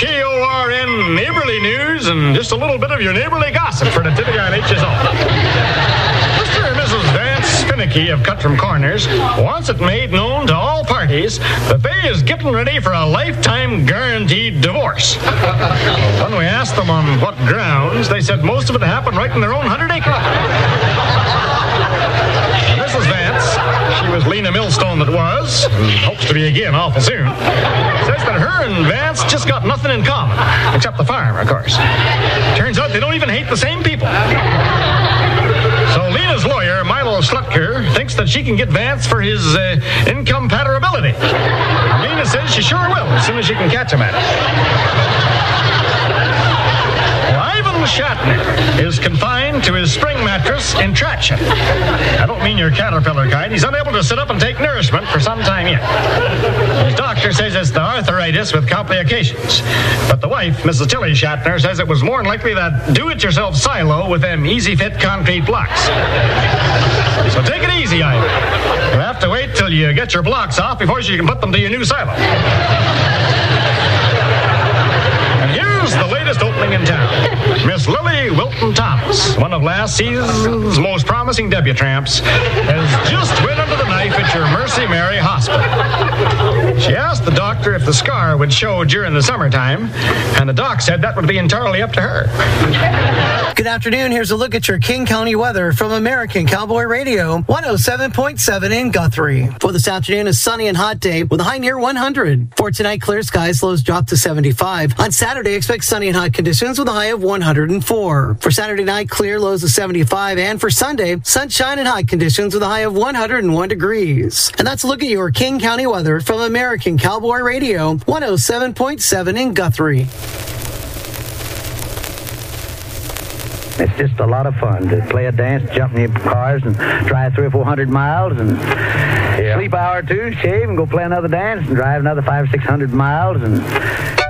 KORN neighborly news and just a little bit of your neighborly gossip for the Tippy on HSO. Mr. and Mrs. Vance Finicky of Cutram Corners wants it made known to all parties that they is getting ready for a lifetime guaranteed divorce. When we asked them on what grounds, they said most of it happened right in their own 100-acre. Mrs. Vance, she was Lena Millstone that was, and hopes to be again awful soon, says that her and Vance just got nothing in common, except the farm, of course. Turns out they don't even hate the same people. So Lena's lawyer, Milo Slutker, thinks that she can get Vance for his incompatibility. Lena says she sure will, as soon as she can catch him at it. Ivan Shatner is confined to his spring mattress in traction. I don't mean your caterpillar kind. He's unable to sit up and take nourishment for some time yet. His doctor says it's the arthritis with complications. But the wife, Mrs. Tilly Shatner, says it was more than likely that do-it-yourself silo with them easy-fit concrete blocks. So take it easy, Ivan. You have to wait till you get your blocks off before you can put them to your new silo. And here's the latest opening in town. Miss Lily Wilton Thomas, one of last season's most promising debutantes, has just went under the knife at your Mercy Mary Hospital. She asked the doctor if the scar would show during the summertime, and the doc said that would be entirely up to her. Good afternoon. Here's a look at your King County weather from American Cowboy Radio, 107.7 in Guthrie. For this afternoon, a sunny and hot day with a high near 100. For tonight, clear skies, lows drop to 75. On Saturday, expect sunny and hot conditions with a high of 104. For Saturday night, clear, lows of 75. And for Sunday, sunshine and hot conditions with a high of 101 degrees. And that's a look at your King County weather from American Cowboy Radio, 107.7 in Guthrie. It's just a lot of fun to play a dance, jump in your cars, and drive 300 or 400 miles, and sleep an hour or two, shave, and go play another dance, and drive another 500 or 600 miles, and